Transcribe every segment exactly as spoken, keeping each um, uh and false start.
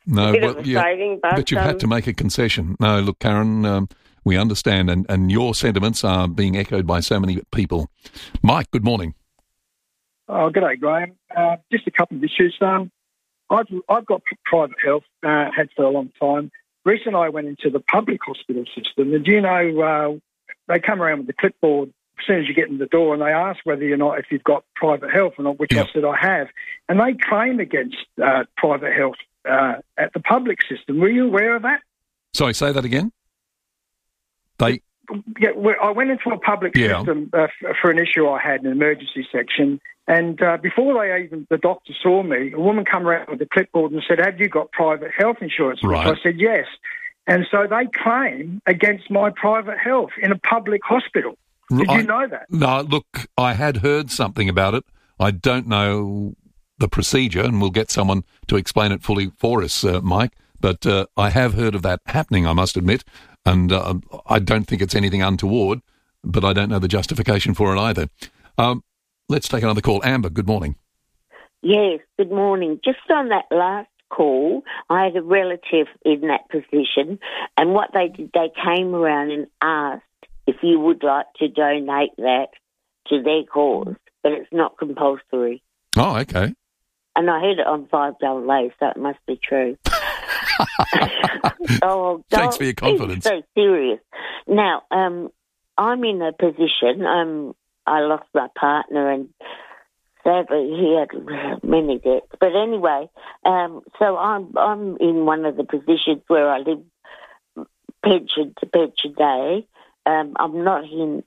no, a bit well, of a yeah, saving, but, but you've um, had to make a concession. No, look, Karen, um, we understand, and, and your sentiments are being echoed by so many people. Mike, good morning. Oh, good day, Graham. Uh, just a couple of issues. Um, I've I've got private health, uh, had for a long time. Recently, I went into the public hospital system, and you know, uh, they come around with the clipboard as soon as you get in the door, and they ask whether you're not if you've got private health or not, which Yep. I said I have, and they claim against uh, private health uh, at the public system. Were you aware of that? Sorry, say that again. They. Yeah, well, I went into a public Yeah. system uh, f- for an issue I had in an emergency section, and uh, before they even the doctor saw me, a woman come around with a clipboard and said, "Have you got private health insurance?" Right. Which I said yes, and so they claim against my private health in a public hospital. Did I- you know that? No, look, I had heard something about it. I don't know the procedure, and we'll get someone to explain it fully for us, uh, Mike. But uh, I have heard of that happening, I must admit, and uh, I don't think it's anything untoward, but I don't know the justification for it either. Um, let's take another call. Amber, good morning. Yes, good morning. Just on that last call, I had a relative in that position, and what they did, they came around and asked if you would like to donate that to their cause, but it's not compulsory. Oh, okay. And I heard it on five double A, so it must be true. oh, Thanks oh, for your confidence. It's so serious. Now, um, I'm in a position, um, I lost my partner and sadly he had many debts. But anyway, um, so I'm I'm in one of the positions where I live pension to pension day. Um, I'm not in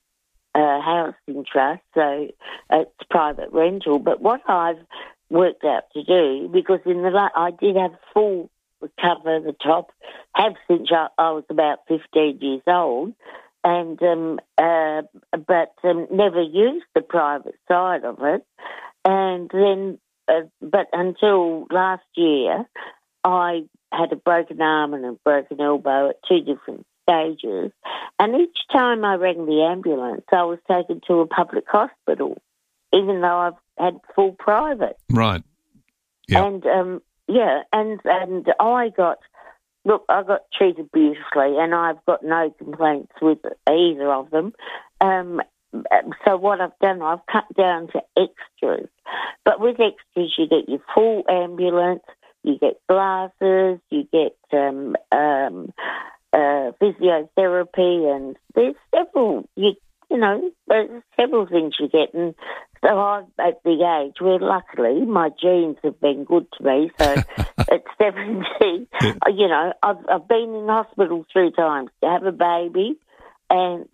a housing trust, so it's private rental. But what I've worked out to do, because in the la- I did have full cover the top, have since I, I was about fifteen years old, and um, uh, but um, never used the private side of it. And then, uh, but until last year, I had a broken arm and a broken elbow at two different stages. And each time I rang the ambulance, I was taken to a public hospital, even though I've had full private. Right. Yep. And, um, yeah, and, and I got, look, I got treated beautifully, and I've got no complaints with either of them. Um, so what I've done, I've cut down to extras. But with extras, you get your full ambulance, you get glasses, you get um, um, uh, physiotherapy, and there's several, you, you know, there's several things you get. And so I'm at the age where, luckily, my genes have been good to me. So at seventy, you know, I've, I've been in hospital three times to have a baby, and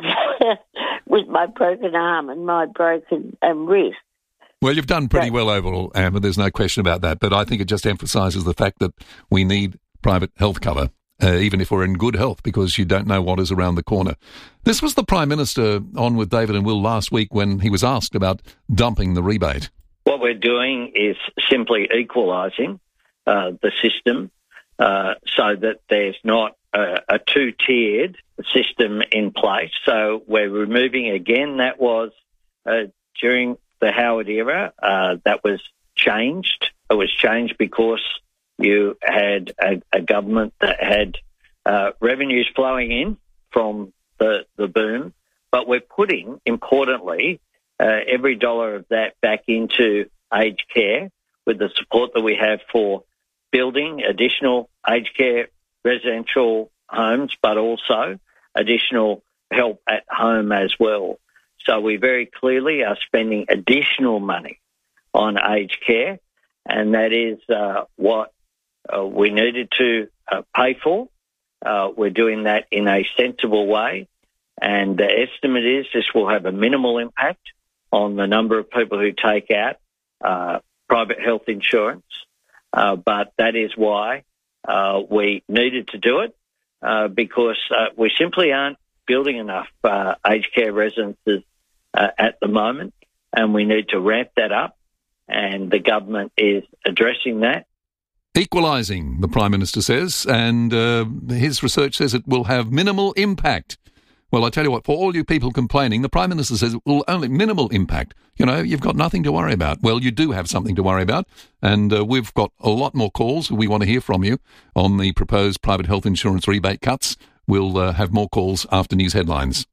with my broken arm and my broken um, wrist. Well, you've done pretty Right. well overall, Amber. There's no question about that. But I think it just emphasises the fact that we need private health cover, uh, even if we're in good health, because you don't know what is around the corner. This was the Prime Minister on with David and Will last week when he was asked about dumping the rebate. What we're doing is simply equalising uh, the system uh, so that there's not a, a two-tiered system in place. So we're removing, again, that was uh, during the Howard era, uh, that was changed. It was changed because you had a, a government that had uh, revenues flowing in from the, the boom, but we're putting, importantly, uh, every dollar of that back into aged care with the support that we have for building additional aged care residential homes, but also additional help at home as well. So we very clearly are spending additional money on aged care, and that is uh, what uh, we needed to uh, pay for. Uh, we're doing that in a sensible way, and the estimate is this will have a minimal impact on the number of people who take out uh, private health insurance, uh, but that is why uh, we needed to do it, uh, because uh, we simply aren't building enough uh, aged care residences Uh, at the moment, and we need to ramp that up, and the government is addressing that. Equalising, the Prime Minister says, and uh, his research says it will have minimal impact. Well, I tell you what, for all you people complaining, the Prime Minister says it will only minimal impact. You know, you've got nothing to worry about. Well, you do have something to worry about, and uh, we've got a lot more calls. We want to hear from you on the proposed private health insurance rebate cuts. We'll uh, have more calls after news headlines.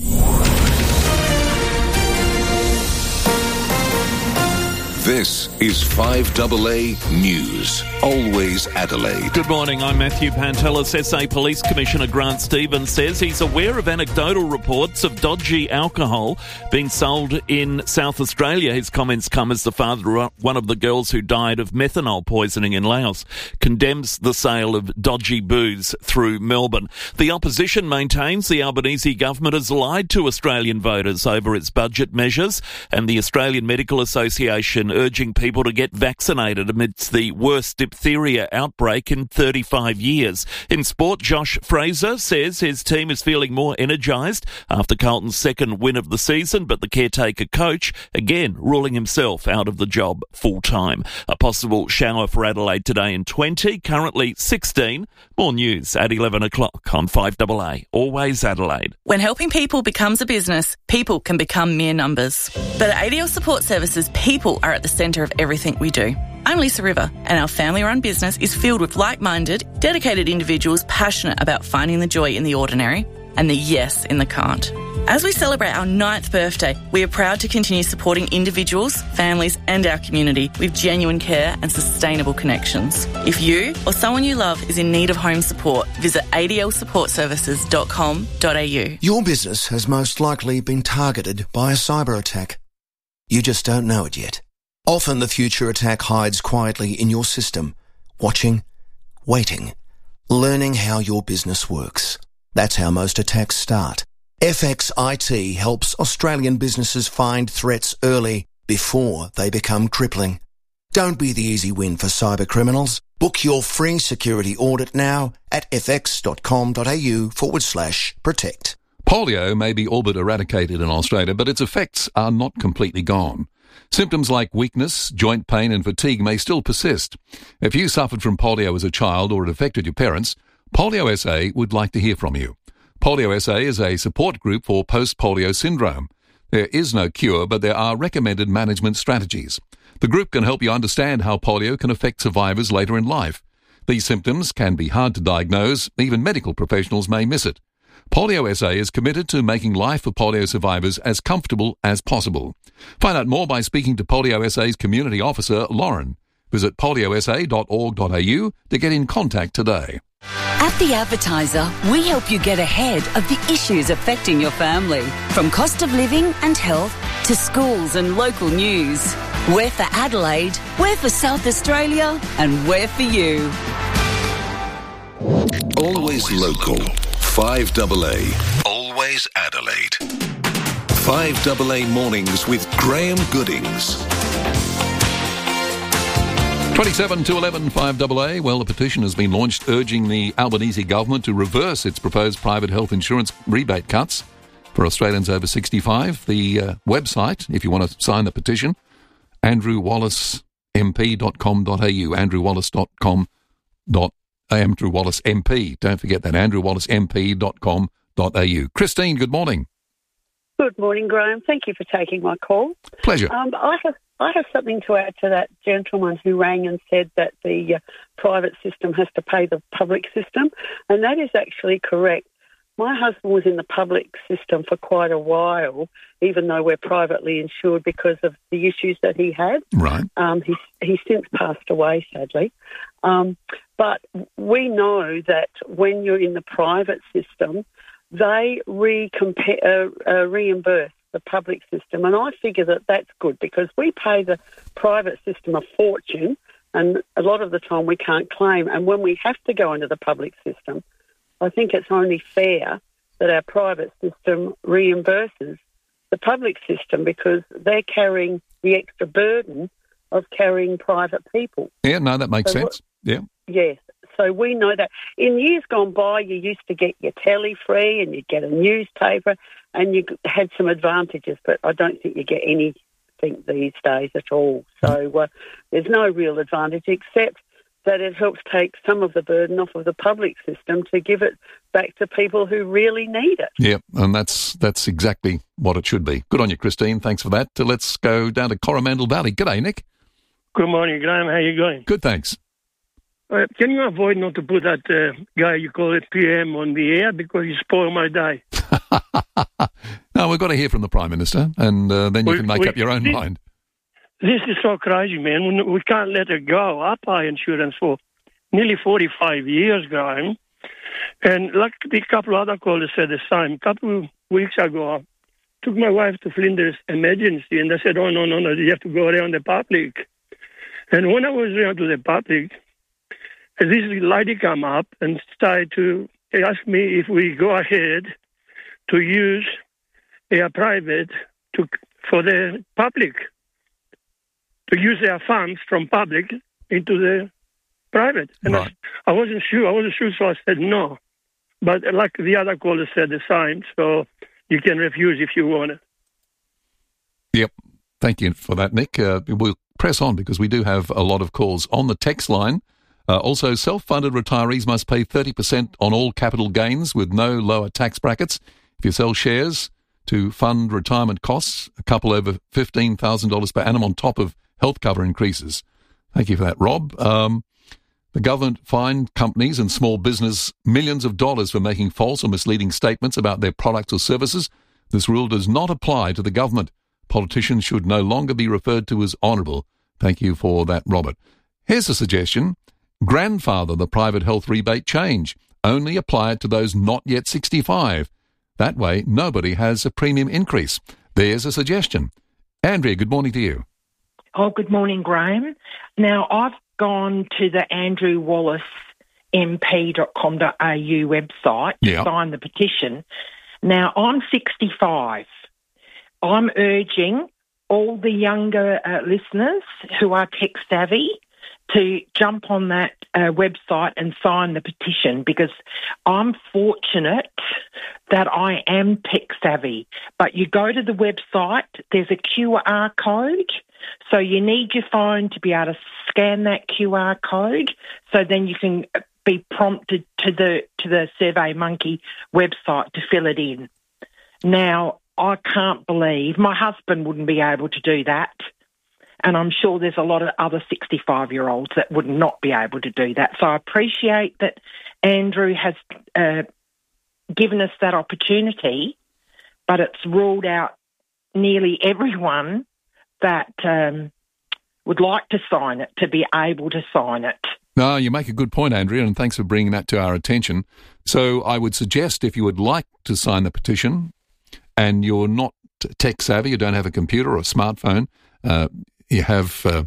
This is five A A News. Always Adelaide. Good morning, I'm Matthew Pantelis. S A Police Commissioner Grant Stevens says he's aware of anecdotal reports of dodgy alcohol being sold in South Australia. His comments come as the father of one of the girls who died of methanol poisoning in Laos condemns the sale of dodgy booze through Melbourne. The opposition maintains the Albanese government has lied to Australian voters over its budget measures, and the Australian Medical Association urging people to get vaccinated amidst the worst diphtheria outbreak in thirty-five years. In sport, Josh Fraser says his team is feeling more energised after Carlton's second win of the season, but the caretaker coach, again, ruling himself out of the job full-time. A possible shower for Adelaide today in twenty, currently sixteen. More news at eleven o'clock on five A A. Always Adelaide. When helping people becomes a business, people can become mere numbers. But at A D L Support Services, people are at the centre of everything we do. I'm Lisa River, and our family-run business is filled with like-minded, dedicated individuals passionate about finding the joy in the ordinary and the yes in the can't. As we celebrate our ninth birthday, we are proud to continue supporting individuals, families and our community with genuine care and sustainable connections. If you or someone you love is in need of home support, visit a d l support services dot com dot a u. Your business has most likely been targeted by a cyber attack. You just don't know it yet. Often the future attack hides quietly in your system, watching, waiting, learning how your business works. That's how most attacks start. F X I T helps Australian businesses find threats early before they become crippling. Don't be the easy win for cyber criminals. Book your free security audit now at fx.com.au forward slash protect. Polio may be all but eradicated in Australia, but its effects are not completely gone. Symptoms like weakness, joint pain and fatigue may still persist. If you suffered from polio as a child or it affected your parents, Polio S A would like to hear from you. Polio S A is a support group for post-polio syndrome. There is no cure, but there are recommended management strategies. The group can help you understand how polio can affect survivors later in life. These symptoms can be hard to diagnose. Even medical professionals may miss it. Polio S A is committed to making life for polio survivors as comfortable as possible. Find out more by speaking to Polio S A's community officer, Lauren. Visit polio s a dot org dot a u to get in contact today. At The Advertiser, we help you get ahead of the issues affecting your family. From cost of living and health to schools and local news. We're for Adelaide, we're for South Australia, and we're for you. Always local. five A A. Always Adelaide. five A A Mornings with Graham Goodings. twenty-seven to eleven, five A A. Well, a petition has been launched urging the Albanese government to reverse its proposed private health insurance rebate cuts for Australians over sixty-five. The uh, website, if you want to sign the petition, andrew wallace m p dot com dot a u, andrew wallace dot com. Andrew Wallace M P. Don't forget that, andrew wallace m p dot com dot a u. Christine, good morning. Good morning, Graham. Thank you for taking my call. Pleasure. Um, I have I have something to add to that gentleman who rang and said that the uh, private system has to pay the public system, and that is actually correct. My husband was in the public system for quite a while, even though we're privately insured because of the issues that he had. Right. Um, he's, he's since passed away, sadly. Um, but we know that when you're in the private system, they recompa- uh, uh, reimburse the public system. And I figure that that's good because we pay the private system a fortune, and a lot of the time we can't claim. And when we have to go into the public system, I think it's only fair that our private system reimburses the public system because they're carrying the extra burden of carrying private people. Yeah, no, that makes so sense. Yeah. Yes. So we know that. In years gone by, you used to get your telly free and you'd get a newspaper and you had some advantages, but I don't think you get anything these days at all. So uh, there's no real advantage except that it helps take some of the burden off of the public system to give it back to people who really need it. Yeah, and that's that's exactly what it should be. Good on you, Christine. Thanks for that. Uh, let's go down to Coromandel Valley. G'day, Nick. Good morning, Graham. How you going? Good, thanks. Uh, can you avoid not to put that uh, guy you call it P M on the air because you spoil my day? No, we've got to hear from the Prime Minister, and uh, then you we, can make we, up your own this, mind. This is so crazy, man. We, we can't let it go. I pay insurance for nearly forty-five years, Graham. And like the couple other callers said the same. A couple of weeks ago, I took my wife to Flinders Emergency, and they said, oh, no, no, no, you have to go around the public. And when I was around to the public, this lady came up and started to ask me if we go ahead to use their private to for the public, to use their funds from public into the private. And right. I, I wasn't sure. I wasn't sure, so I said no. But like the other caller said the same, so you can refuse if you want it. Yep. Thank you for that, Nick. Uh, we'll press on because we do have a lot of calls on the text line. Uh, also, self-funded retirees must pay thirty percent on all capital gains with no lower tax brackets. If you sell shares to fund retirement costs, a couple over fifteen thousand dollars per annum on top of health cover increases. Thank you for that, Rob. Um, the government fined companies and small business millions of dollars for making false or misleading statements about their products or services. This rule does not apply to the government. Politicians should no longer be referred to as honourable. Thank you for that, Robert. Here's a suggestion. Grandfather the private health rebate change. Only apply it to those not yet sixty-five. That way, nobody has a premium increase. There's a suggestion. Andrea, good morning to you. Oh, good morning, Graham. Now, I've gone to the andrew wallace m p dot com dot a u website to Yep. sign the petition. Now, I'm sixty-five. I'm urging all the younger uh, listeners who are tech-savvy to jump on that uh, website and sign the petition, because I'm fortunate that I am tech-savvy. But you go to the website, there's a Q R code, so you need your phone to be able to scan that Q R code, so then you can be prompted to the to the SurveyMonkey website to fill it in. Now, I can't believe my husband wouldn't be able to do that. And I'm sure there's a lot of other sixty-five-year-olds that would not be able to do that. So I appreciate that Andrew has uh, given us that opportunity, but it's ruled out nearly everyone that um, would like to sign it to be able to sign it. No, you make a good point, Andrea, and thanks for bringing that to our attention. So I would suggest if you would like to sign the petition and you're not tech-savvy, you don't have a computer or a smartphone, uh, you have uh,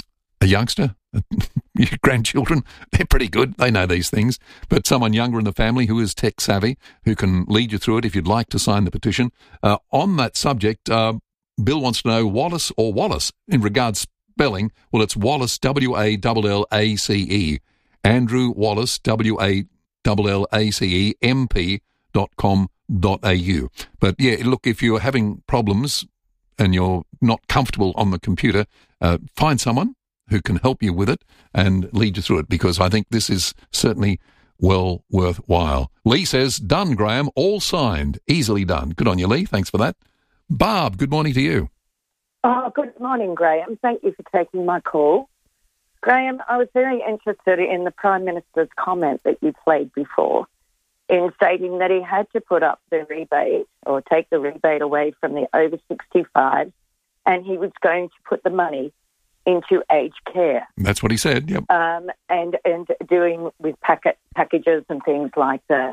a youngster, your grandchildren, they're pretty good. They know these things. But someone younger in the family who is tech-savvy, who can lead you through it if you'd like to sign the petition. Uh, on that subject, uh, Bill wants to know Wallace or Wallace in regards spelling. Well, it's Wallace, W A L L A C E. Andrew Wallace, W A L L A C E, M P dot com dot A U. But, yeah, look, if you're having problems and you're not comfortable on the computer, uh, find someone who can help you with it and lead you through it, because I think this is certainly well worthwhile. Lee says, done, Graham, all signed, easily done. Good on you, Lee. Thanks for that. Barb, good morning to you. Oh, good morning, Graham. Thank you for taking my call. Graham, I was very interested in the Prime Minister's comment that you played before, in stating that he had to put up the rebate or take the rebate away from the over sixty-five, and he was going to put the money into aged care. That's what he said, yep. Um, and, and doing with packet packages and things like that.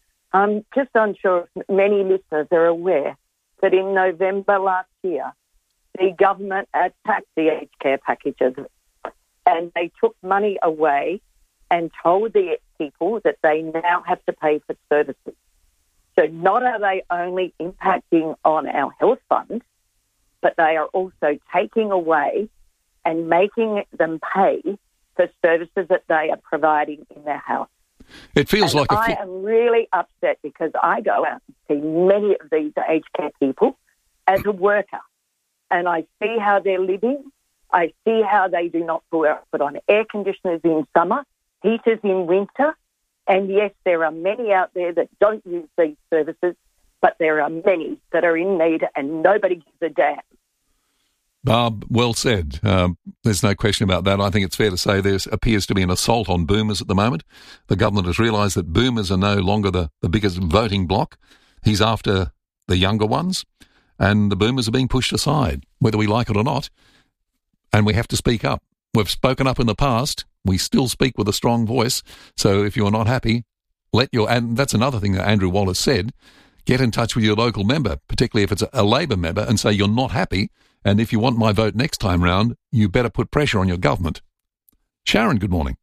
I'm just unsure if many listeners are aware that in November last year, the government attacked the aged care packages, and they took money away and told the people that they now have to pay for services. So not are they only impacting on our health fund, but they are also taking away and making them pay for services that they are providing in their house. It feels and like a... I fi- am really upset because I go out and see many of these aged care people as a worker, and I see how they're living, I see how they do not put on air conditioners in summer, heaters in winter. And yes, there are many out there that don't use these services, but there are many that are in need and nobody gives a damn. Barb, well said. Um, there's no question about that. I think it's fair to say there appears to be an assault on boomers at the moment. The government has realised that boomers are no longer the, the biggest voting bloc. He's after the younger ones, and the boomers are being pushed aside, whether we like it or not, and we have to speak up. We've spoken up in the past. We still speak with a strong voice. So if you're not happy, let your, and that's another thing that Andrew Wallace said, get in touch with your local member, particularly if it's a, a Labor member, and say you're not happy. And if you want my vote next time round, you better put pressure on your government. Sharon, good morning.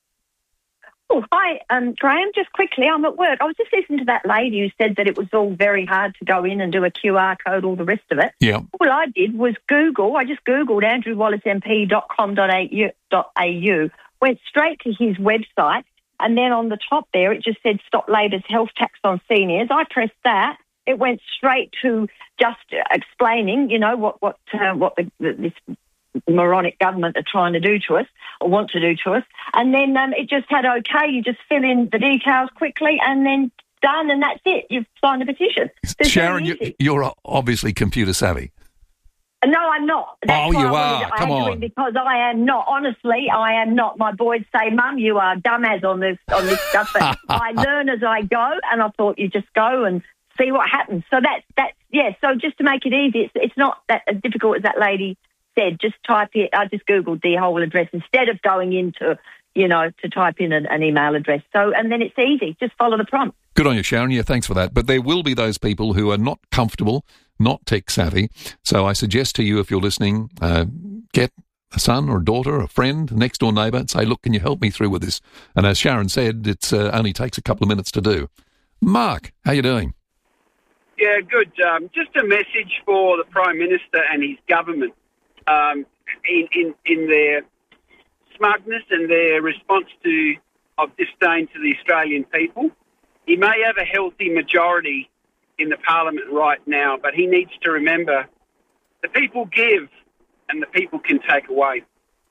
Oh, hi, um, Graham. Just quickly, I'm at work. I was just listening to that lady who said that it was all very hard to go in and do a Q R code, all the rest of it. Yeah. All I did was Google. I just Googled andrew wallace m p dot com dot a u, went straight to his website, and then on the top there it just said Stop Labor's Health Tax on Seniors. I pressed that. It went straight to just explaining, you know, what what uh, what the, the, this moronic government are trying to do to us or want to do to us. And then um, it just had, okay, you just fill in the details quickly and then done, and that's it. You've signed a petition. It's Sharon, you, you're obviously computer savvy. No, I'm not. That's oh, you why are. I Come on. Because I am not. Honestly, I am not. My boys say, Mum, you are dumbass on this on this stuff. But I learn as I go, and I thought you just go and see what happens. So that's, that's yeah, so just to make it easy, it's, it's not that as difficult as that lady said. Just type it. I just Googled the whole address instead of going into, you know, to type in an, an email address. So, and then it's easy. Just follow the prompt. Good on you, Sharon. Yeah, thanks for that. But there will be those people who are not comfortable, not tech savvy. So I suggest to you, if you're listening, uh, get a son or a daughter, a friend, next door neighbour, and say, look, can you help me through with this? And as Sharon said, it uh, only takes a couple of minutes to do. Mark, how you doing? Yeah, good. Um, just a message for the Prime Minister and his government um, in, in, in their smugness and their response to of disdain to the Australian people. He may have a healthy majority in the Parliament right now, but he needs to remember the people give and the people can take away.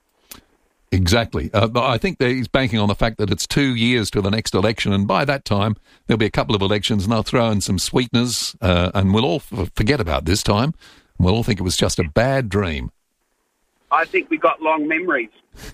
Exactly. Uh, but I think that he's banking on the fact that it's two years to the next election, and by that time there'll be a couple of elections and they'll throw in some sweeteners uh, and we'll all f- forget about this time. We'll all think it was just a bad dream. I think we got long memories.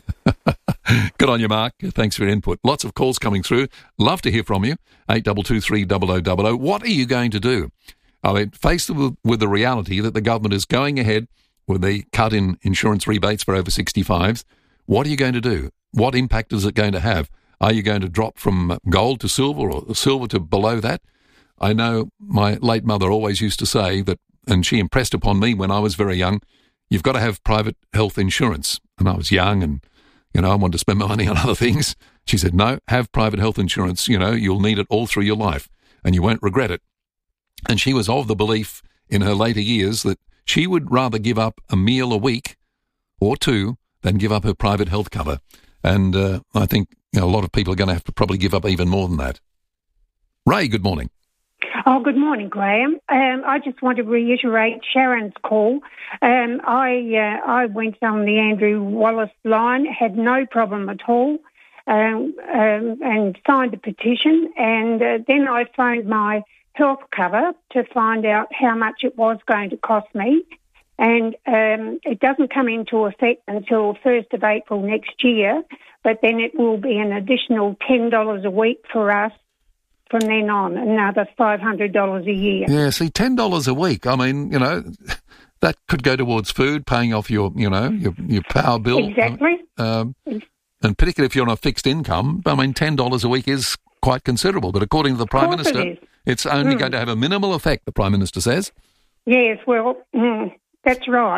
Good on you, Mark. Thanks for your input. Lots of calls coming through. Love to hear from you. eight two two three zero zero zero zero. What are you going to do? I mean, faced with, with the reality that the government is going ahead with the cut in insurance rebates for over sixty-fives, what are you going to do? What impact is it going to have? Are you going to drop from gold to silver or silver to below that? I know my late mother always used to say that, and she impressed upon me when I was very young, you've got to have private health insurance. And I was young and, you know, I wanted to spend my money on other things. She said, no, have private health insurance. You know, you'll need it all through your life and you won't regret it. And she was of the belief in her later years that she would rather give up a meal a week or two than give up her private health cover. And uh, I think you know, a lot of people are going to have to probably give up even more than that. Ray, good morning. Oh, good morning, Graham. Um, I just want to reiterate Sharon's call. Um, I uh, I went on the Andrew Wallace line, had no problem at all, um, um, and signed a petition. And uh, then I phoned my health cover to find out how much it was going to cost me. And um, it doesn't come into effect until first of April next year, but then it will be an additional ten dollars a week for us from then on, another five hundred dollars a year. Yeah, see, ten dollars a week, I mean, you know, that could go towards food, paying off your, you know, your, your power bill. Exactly. Um, and particularly if you're on a fixed income, I mean, ten dollars a week is quite considerable. But according to the Prime Minister, it it's only mm. going to have a minimal effect, the Prime Minister says. Yes, well, mm, that's right.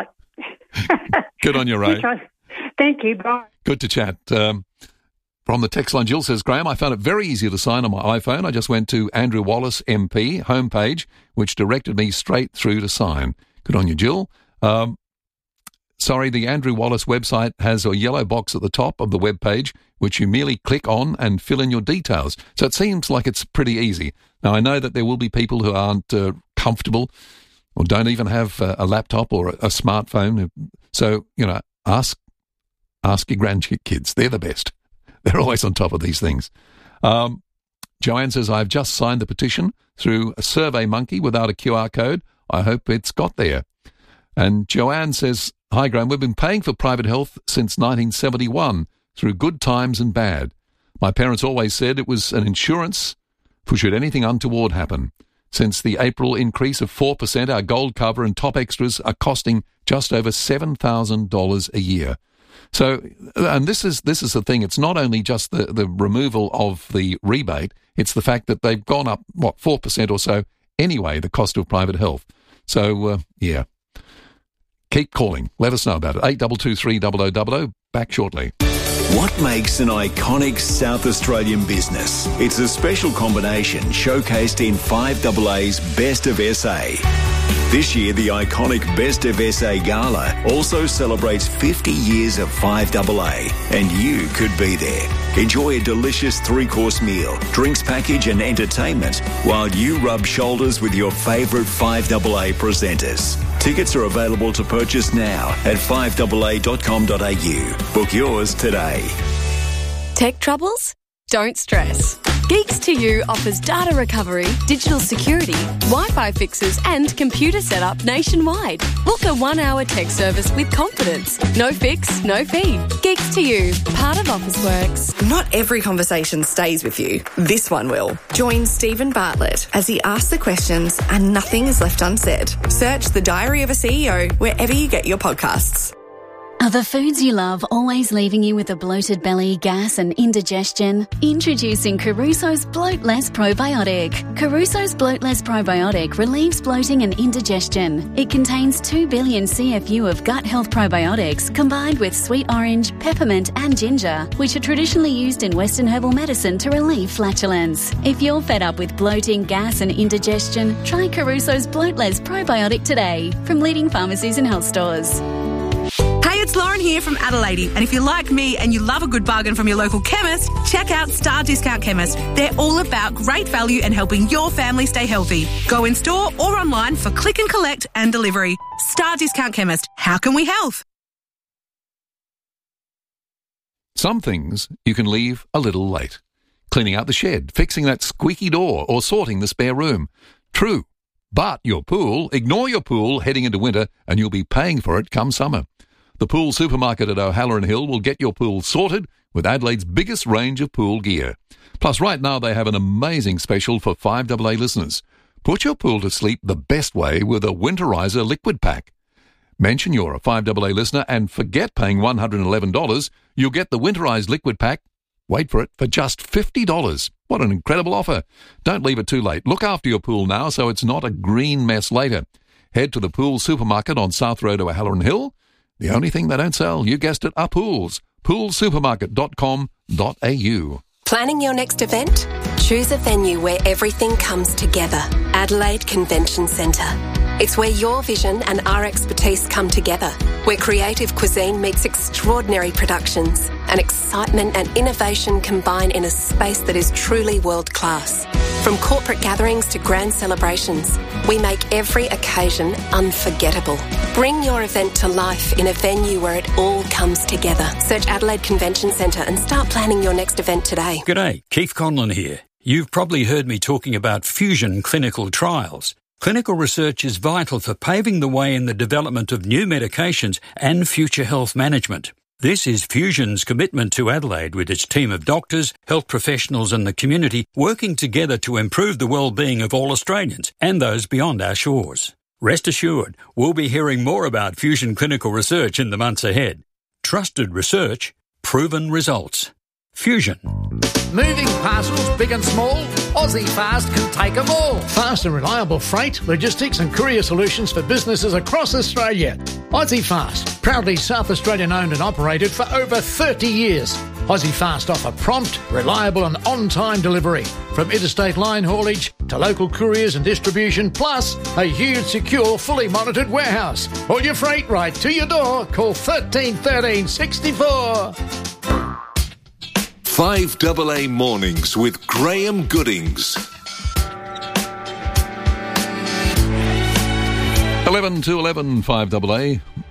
Good on you, Ray. Thank you, bye. Good to chat. Um, from the text line, Jill says, Graham, I found it very easy to sign on my iPhone. I just went to Andrew Wallace M P homepage, which directed me straight through to sign. Good on you, Jill. Um, sorry, the Andrew Wallace website has a yellow box at the top of the web page, which you merely click on and fill in your details. So it seems like it's pretty easy. Now, I know that there will be people who aren't uh, comfortable or don't even have uh, a laptop or a, a smartphone. So, you know, ask ask your grandkids. They're the best. They're always on top of these things. Um, Joanne says, I've just signed the petition through a Survey Monkey without a Q R code. I hope it's got there. And Joanne says, hi, Graham, we've been paying for private health since nineteen seventy-one through good times and bad. My parents always said it was an insurance for should anything untoward happen. Since the April increase of four percent, our gold cover and top extras are costing just over seven thousand dollars a year. So, and this is this is the thing, it's not only just the, the removal of the rebate, it's the fact that they've gone up, what, four percent or so anyway, the cost of private health. So, uh, yeah. Keep calling. Let us know about it. eight two two three zero zero zero zero. Back shortly. What makes an iconic South Australian business? It's a special combination showcased in five A A's Best of S A. This year, the iconic Best of S A Gala also celebrates fifty years of five A A, and you could be there. Enjoy a delicious three-course meal, drinks package and entertainment while you rub shoulders with your favourite five A A presenters. Tickets are available to purchase now at five A A dot com dot a u. Book yours today. Tech troubles? Don't stress. Geeks to You offers data recovery, digital security, Wi-Fi fixes and computer setup nationwide. Book a one-hour tech service with confidence. No fix, no fee. Geeks to You, part of Officeworks. Not every conversation stays with you. This one will. Join Stephen Bartlett as he asks the questions and nothing is left unsaid. Search The Diary of a C E O wherever you get your podcasts. Are the foods you love always leaving you with a bloated belly, gas and indigestion? Introducing Caruso's Bloat Less Probiotic. Caruso's Bloat Less Probiotic relieves bloating and indigestion. It contains two billion C F U of gut health probiotics combined with sweet orange, peppermint and ginger, which are traditionally used in Western herbal medicine to relieve flatulence. If you're fed up with bloating, gas and indigestion, try Caruso's Bloat Less Probiotic today from leading pharmacies and health stores. Hey, it's Lauren here from Adelaide, and if you're like me and you love a good bargain from your local chemist, check out Star Discount Chemist. They're all about great value and helping your family stay healthy. Go in store or online for click and collect and delivery. Star Discount Chemist. How can we help? Some things you can leave a little late. Cleaning out the shed, fixing that squeaky door, or sorting the spare room. True. But your pool, ignore your pool heading into winter and you'll be paying for it come summer. The Pool Supermarket at O'Halloran Hill will get your pool sorted with Adelaide's biggest range of pool gear. Plus, right now they have an amazing special for five A A listeners. Put your pool to sleep the best way with a Winterizer liquid pack. Mention you're a five A A listener and forget paying one hundred eleven dollars. You'll get the Winterized liquid pack, wait for it, for just fifty dollars. What an incredible offer. Don't leave it too late. Look after your pool now so it's not a green mess later. Head to the Pool Supermarket on South Road to O'Halloran Hill. The only thing they don't sell, you guessed it, are pools. pool supermarket dot com dot a u. Planning your next event? Choose a venue where everything comes together. Adelaide Convention Centre. It's where your vision and our expertise come together, where creative cuisine meets extraordinary productions and excitement and innovation combine in a space that is truly world-class. From corporate gatherings to grand celebrations, we make every occasion unforgettable. Bring your event to life in a venue where it all comes together. Search Adelaide Convention Centre and start planning your next event today. G'day, Keith Conlon here. You've probably heard me talking about Fusion clinical trials. Clinical research is vital for paving the way in the development of new medications and future health management. This is Fusion's commitment to Adelaide with its team of doctors, health professionals and the community working together to improve the well-being of all Australians and those beyond our shores. Rest assured, we'll be hearing more about Fusion clinical research in the months ahead. Trusted research, proven results. Fusion. Moving parcels big and small, Aussie Fast can take them all. Fast and reliable freight, logistics and courier solutions for businesses across Australia. Aussie Fast, proudly South Australian owned and operated for over thirty years. Aussie Fast offer prompt, reliable and on-time delivery. From interstate line haulage to local couriers and distribution, plus a huge, secure, fully monitored warehouse. All your freight right to your door. Call thirteen thirteen sixty-four. five A A Mornings with Graham Goodings. eleven to eleven, five A A.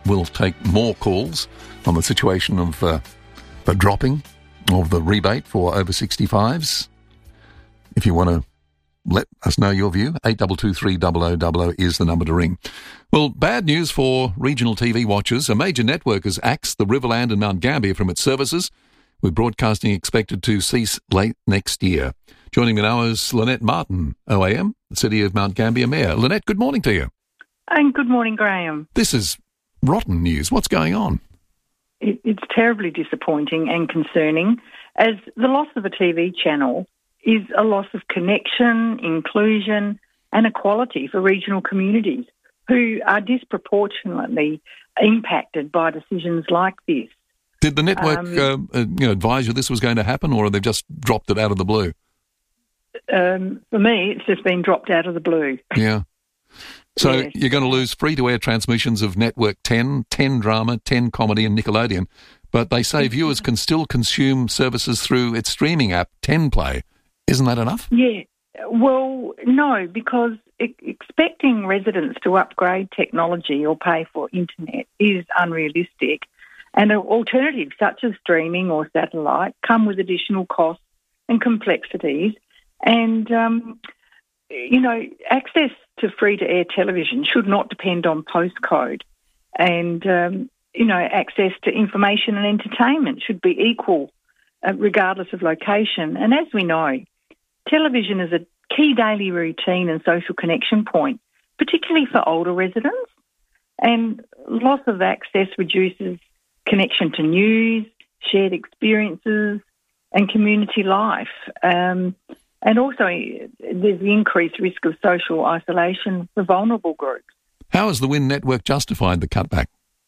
we'll take more calls on the situation of uh, the dropping of the rebate for over sixty-fives. If you want to let us know your view, eight two two three zero zero zero zero is the number to ring. Well, bad news for regional T V watchers. A major network has axed the Riverland and Mount Gambier from its services, with broadcasting expected to cease late next year. Joining me now is Lynette Martin, O A M, the City of Mount Gambier Mayor. Lynette, good morning to you. And good morning, Graham. This is rotten news. What's going on? It, it's terribly disappointing and concerning, as the loss of a T V channel is a loss of connection, inclusion and equality for regional communities who are disproportionately impacted by decisions like this. Did the network Um, uh, uh, you know, advise you this was going to happen, or have they just dropped it out of the blue? Um, for me, it's just been dropped out of the blue. Yeah. So Yes. you're going to lose free-to-air transmissions of Network ten, ten Drama, ten Comedy and Nickelodeon, but they say viewers can still consume services through its streaming app, ten Play. Isn't that enough? Yeah. Well, no, because e- expecting residents to upgrade technology or pay for internet is unrealistic. And alternatives such as streaming or satellite come with additional costs and complexities. And, um, you know, access to free-to-air television should not depend on postcode. And, um, you know, access to information and entertainment should be equal uh, regardless of location. And as we know, television is a key daily routine and social connection point, particularly for older residents. And loss of access reduces connection to news, shared experiences and community life. Um, and also there's the increased risk of social isolation for vulnerable groups. How has the Win Network justified the cutback?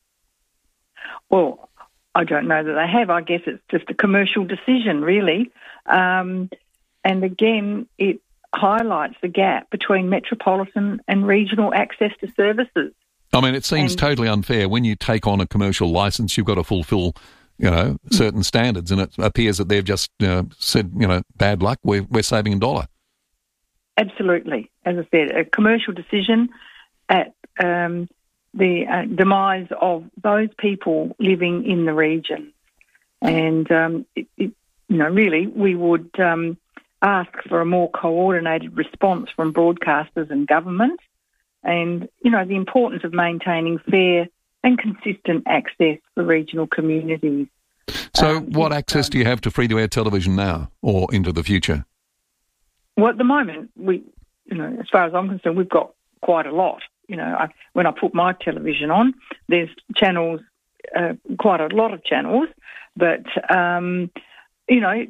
Well, I don't know that they have. I guess it's just a commercial decision, really. Um, and again, it highlights the gap between metropolitan and regional access to services. I mean, it seems And- totally unfair. When you take on a commercial licence, you've got to fulfil, you know, certain standards, and it appears that they've just uh, said, you know, bad luck, we're, we're saving a dollar. Absolutely. As I said, a commercial decision at um, the uh, demise of those people living in the region. And, um, it, it, you know, really, we would um, ask for a more coordinated response from broadcasters and government. And, you know, the importance of maintaining fair and consistent access for regional communities. So Um, what access do you have to free-to-air television now or into the future? Well, at the moment, we, you know, as far as I'm concerned, we've got quite a lot. You know, I, when I put my television on, there's channels, uh, quite a lot of channels, but, um, you know,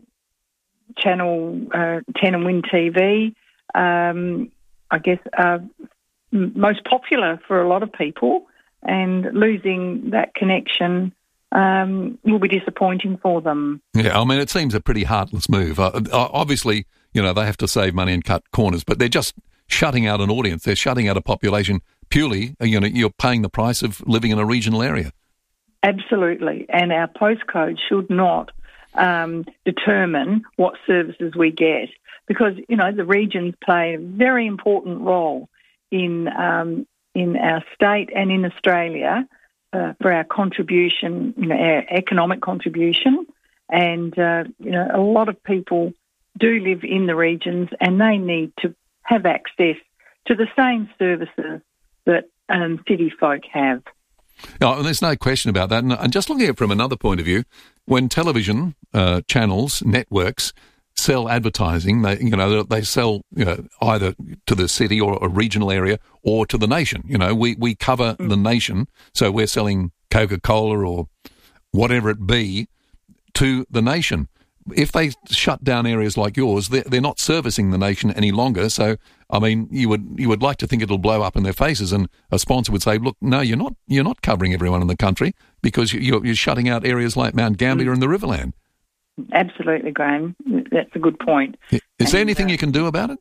Channel uh, ten and Win T V, um, I guess, are m- most popular for a lot of people, and losing that connection um, will be disappointing for them. Yeah, I mean, it seems a pretty heartless move. Uh, uh, obviously, you know, they have to save money and cut corners, but they're just shutting out an audience. They're shutting out a population purely, you know, you're paying the price of living in a regional area. Absolutely. And our postcode should not um, determine what services we get, because, you know, the regions play a very important role in um, in our state and in Australia uh, for our contribution, you know, our economic contribution. And, uh, you know, a lot of people do live in the regions, and they need to have access to the same services that um, city folk have. Oh, and there's no question about that. And, and just looking at it from another point of view, when television uh, channels, networks sell advertising, they you know they sell you know, either to the city or a regional area or to the nation. You know, we we cover mm. the nation, so we're selling Coca-Cola or whatever it be to the nation. If they shut down areas like yours, they're, they're not servicing the nation any longer. So, I mean, you would you would like to think it'll blow up in their faces, and a sponsor would say, "Look, no, you're not you're not covering everyone in the country because you're, you're shutting out areas like Mount Gambier mm. and the Riverland." Absolutely, Graham. That's a good point. Is and, there anything uh, you can do about it?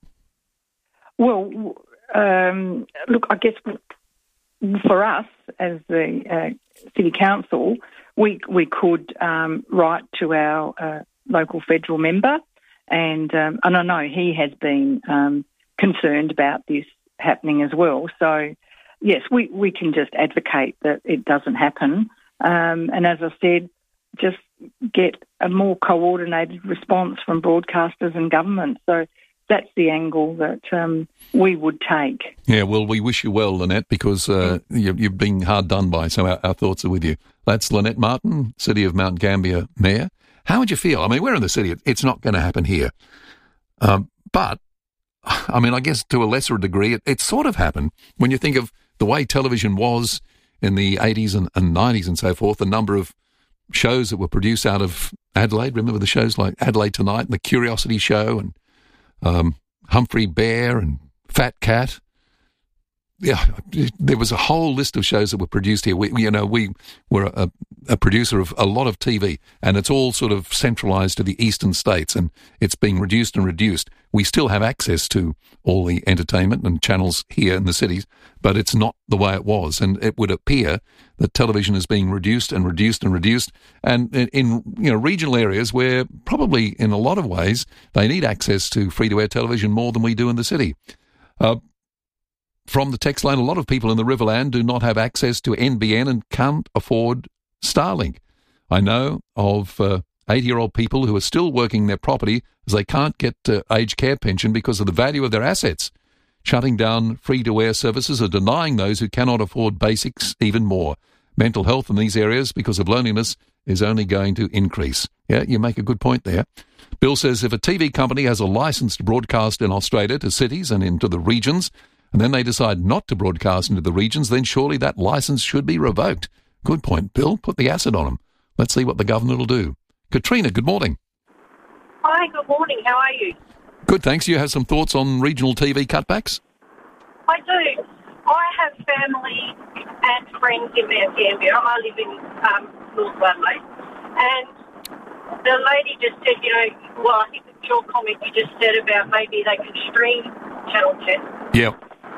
Well, um, look, I guess for us as the uh, City Council, we we could um, write to our uh, local federal member, and um, and I know he has been um, concerned about this happening as well. So yes, we, we can just advocate that it doesn't happen. Um, and as I said, just get a more coordinated response from broadcasters and government. So that's the angle that um, we would take. Yeah, well, we wish you well, Lynette, because uh, you, you've been hard done by, so our, our thoughts are with you. That's Lynette Martin, City of Mount Gambier Mayor. How would you feel? I mean, we're in the city. It's not going to happen here. Um, but, I mean, I guess to a lesser degree, it, it sort of happened when you think of the way television was in the eighties and, and nineties and so forth, the number of shows that were produced out of Adelaide. Remember the shows like Adelaide Tonight and The Curiosity Show and Um, Humphrey Bear and Fat Cat. Yeah, there was a whole list of shows that were produced here. We, you know, we were a, a producer of a lot of T V, and it's all sort of centralised to the eastern states, and it's being reduced and reduced. We still have access to all the entertainment and channels here in the cities, but it's not the way it was, and it would appear that television is being reduced and reduced and reduced, and in, in you know regional areas where probably in a lot of ways they need access to free-to-air television more than we do in the city. Uh, From the text line, a lot of people in the Riverland do not have access to N B N and can't afford Starlink. I know of uh, eighty-year-old people who are still working their property as they can't get uh, aged care pension because of the value of their assets. Shutting down free-to-air services are denying those who cannot afford basics even more. Mental health in these areas because of loneliness is only going to increase. Yeah, you make a good point there. Bill says if a T V company has a license to broadcast in Australia to cities and into the regions, and then they decide not to broadcast into the regions, then surely that licence should be revoked. Good point, Bill. Put the acid on them. Let's see what the government will do. Katrina, good morning. Hi, good morning. How are you? Good, thanks. You have some thoughts on regional T V cutbacks? I do. I have family and friends in Mount Gambier. I live in um, North Adelaide. And the lady just said, you know, well, I think it's your comment you just said about maybe they could stream Channel ten. Yeah.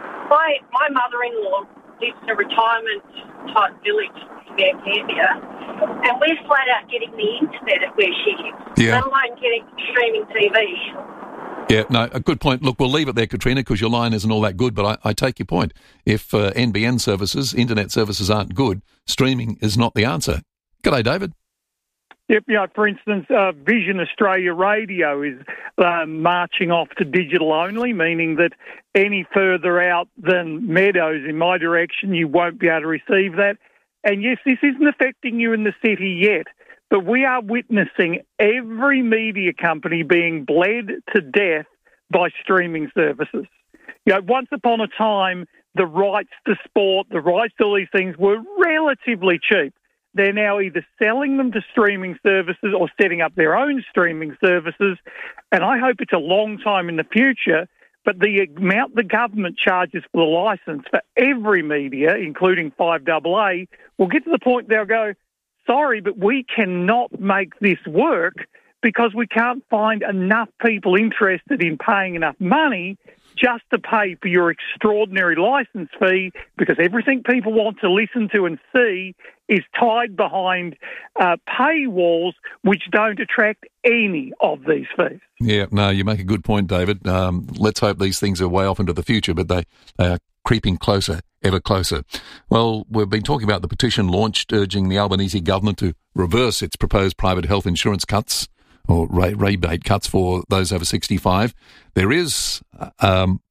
My my mother-in-law lives in a retirement-type village in Mount Gambier, and we're flat out getting the internet at where she lives, Yeah. let alone getting streaming T V. Yeah, no, a good point. Look, we'll leave it there, Katrina, because your line isn't all that good, but I, I take your point. If uh, N B N services, internet services aren't good, streaming is not the answer. G'day, David. Yep, yeah, for instance, uh, Vision Australia Radio is uh, marching off to digital only, meaning that any further out than Meadows in my direction, you won't be able to receive that. And yes, this isn't affecting you in the city yet, but we are witnessing every media company being bled to death by streaming services. You know, once upon a time, the rights to sport, the rights to all these things were relatively cheap. They're now either selling them to streaming services or setting up their own streaming services, and I hope it's a long time in the future, but the amount the government charges for the licence for every media, including five double A, will get to the point they'll go, sorry, but we cannot make this work because we can't find enough people interested in paying enough money just to pay for your extraordinary licence fee, because everything people want to listen to and see is tied behind uh, paywalls which don't attract any of these fees. Yeah, no, you make a good point, David. Um, let's hope these things are way off into the future, but they, they are creeping closer, ever closer. Well, we've been talking about the petition launched urging the Albanese government to reverse its proposed private health insurance cuts or rebate cuts for those over sixty-five. There is, um,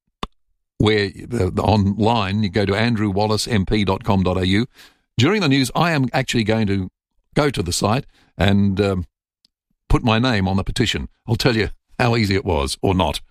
where uh, online, you go to andrew wallace m p dot com dot a u. During the news, I am actually going to go to the site and um, put my name on the petition. I'll tell you how easy it was, or not.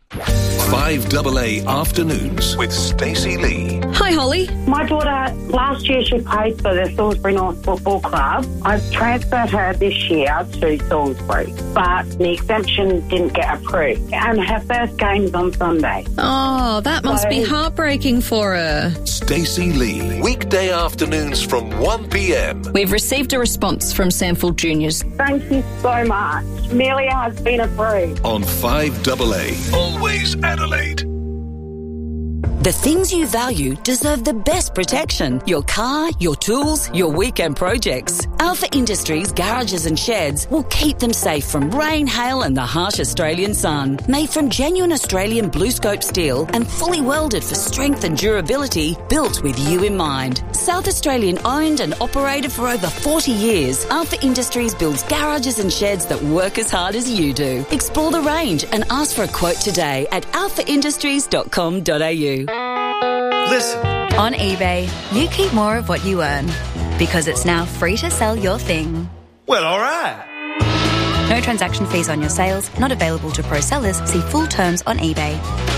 five double A Afternoons with Stacey Lee. Hi, Holly. My daughter, last year she played for the Salisbury North Football Club. I've transferred her this year to Salisbury, but the exemption didn't get approved. And her first game is on Sunday. Oh, that must So- be heartbreaking for her. Stacey Lee. Weekday afternoons from one p m. We've received a response from Sandfield Juniors. Thank you so much. Amelia has been approved. On five double A. Always Adelaide. The things you value deserve the best protection. Your car, your tools, your weekend projects. Alpha Industries garages and sheds will keep them safe from rain, hail and the harsh Australian sun. Made from genuine Australian blue scope steel and fully welded for strength and durability, built with you in mind. South Australian owned and operated for over forty years, Alpha Industries builds garages and sheds that work as hard as you do. Explore the range and ask for a quote today at alpha industries dot com dot a u. Listen. On eBay, you keep more of what you earn because it's now free to sell your thing. Well, all right. No transaction fees on your sales, not available to pro sellers. See full terms on eBay.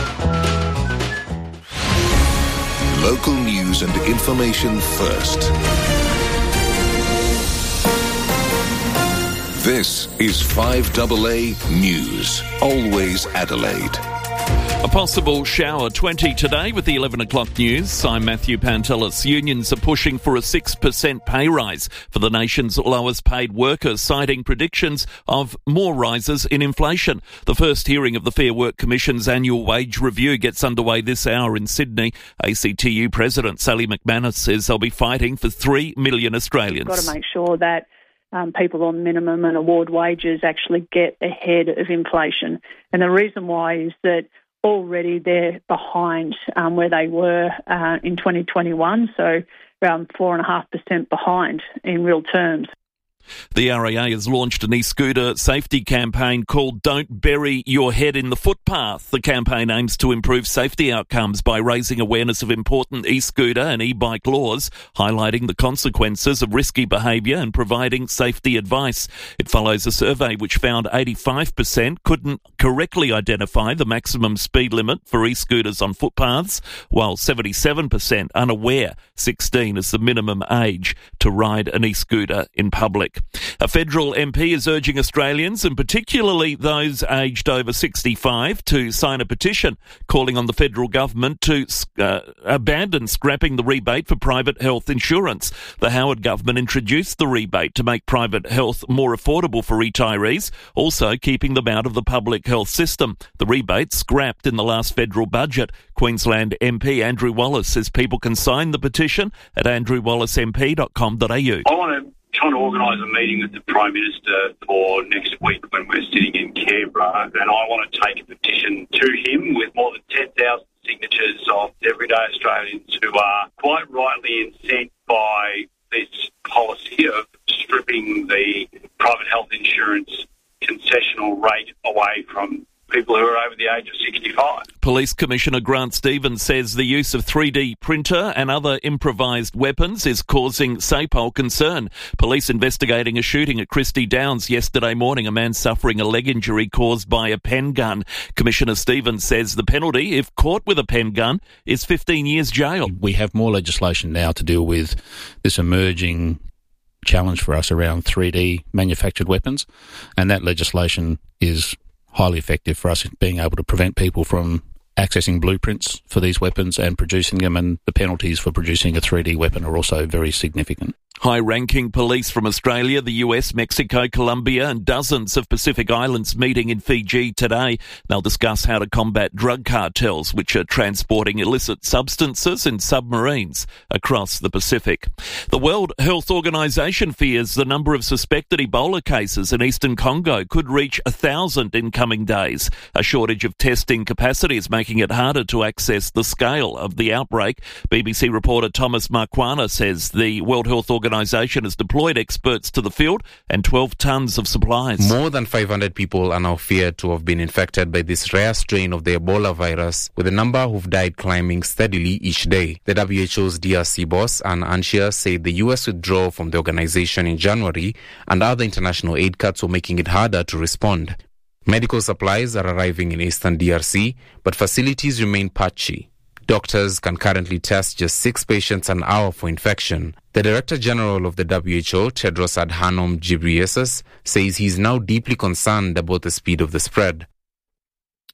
Local news and information first. This is five A A News. Always Adelaide. A possible shower twenty today with the eleven o'clock news. I'm Matthew Pantelis. Unions are pushing for a six percent pay rise for the nation's lowest paid workers, citing predictions of more rises in inflation. The first hearing of the Fair Work Commission's annual wage review gets underway this hour in Sydney. A C T U President Sally McManus says they'll be fighting for three million Australians. We've got to make sure that Um, people on minimum and award wages actually get ahead of inflation. And the reason why is that already they're behind um, where they were uh, in twenty twenty-one, so around four point five percent behind in real terms. The R A A has launched an e-scooter safety campaign called Don't Bury Your Head in the Footpath. The campaign aims to improve safety outcomes by raising awareness of important e-scooter and e-bike laws, highlighting the consequences of risky behaviour and providing safety advice. It follows a survey which found eighty-five percent couldn't correctly identify the maximum speed limit for e-scooters on footpaths, while seventy-seven percent unaware sixteen is the minimum age to ride an e-scooter in public. A federal M P is urging Australians, and particularly those aged over sixty-five, to sign a petition calling on the federal government to uh, abandon scrapping the rebate for private health insurance. The Howard government introduced the rebate to make private health more affordable for retirees, also keeping them out of the public health system. The rebate scrapped in the last federal budget. Queensland M P Andrew Wallace says people can sign the petition at andrew wallace m p dot com dot a u. I want to trying to organise a meeting with the Prime Minister for next week when we're sitting in Canberra, and I want to take a petition to him with more than ten thousand signatures of everyday Australians who are quite rightly incensed by this policy of stripping the private health insurance concessional rate away from people who are over the age of sixty-five. Police Commissioner Grant Stevens says the use of three D printer and other improvised weapons is causing SAPOL concern. Police investigating a shooting at Christie Downs yesterday morning, a man suffering a leg injury caused by a pen gun. Commissioner Stevens says the penalty, if caught with a pen gun, is fifteen years jail. We have more legislation now to deal with this emerging challenge for us around three D manufactured weapons, and that legislation is highly effective for us in being able to prevent people from accessing blueprints for these weapons and producing them, and the penalties for producing a three D weapon are also very significant. High-ranking police from Australia, the U S, Mexico, Colombia and dozens of Pacific Islands meeting in Fiji today. They'll discuss how to combat drug cartels which are transporting illicit substances in submarines across the Pacific. The World Health Organization fears the number of suspected Ebola cases in eastern Congo could reach a thousand in coming days. A shortage of testing capacity is making it harder to access the scale of the outbreak. B B C reporter Thomas Marquana says the World Health Organization Organisation has deployed experts to the field and twelve tonnes of supplies. More than five hundred people are now feared to have been infected by this rare strain of the Ebola virus, with the number who've died climbing steadily each day. The W H O's D R C boss, Anne Anchia, said the U S withdrawal from the organisation in January and other international aid cuts were making it harder to respond. Medical supplies are arriving in eastern D R C, but facilities remain patchy. Doctors can currently test just six patients an hour for infection. The Director General of the W H O, Tedros Adhanom Ghebreyesus, says he's now deeply concerned about the speed of the spread.